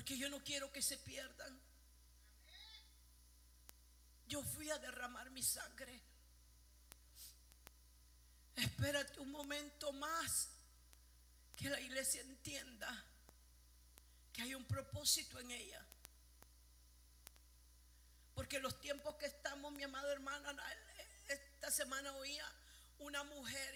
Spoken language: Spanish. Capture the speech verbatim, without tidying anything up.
porque yo no quiero que se pierdan. Yo fui a derramar mi sangre. Espérate un momento más, que la iglesia entienda que hay un propósito en ella. Porque los tiempos que estamos, mi amada hermana, esta semana oía una mujer